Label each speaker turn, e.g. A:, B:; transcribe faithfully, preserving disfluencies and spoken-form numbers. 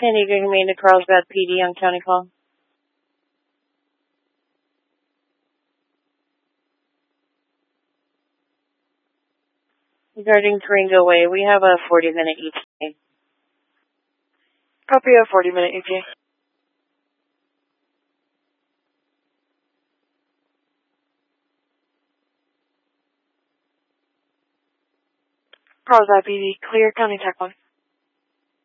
A: San Diego Humane to Carlsbad P D on county call. Regarding Taringa Way, we have a forty minute E T A.
B: Copy a forty minute E T A. Carlsbad P D, clear, county tech one.